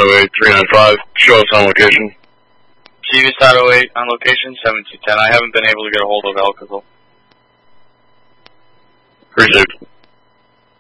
08 395. Show us on location. Chivas 08 on location, 7210. I haven't been able to get a hold of Alcazar. Appreciate it.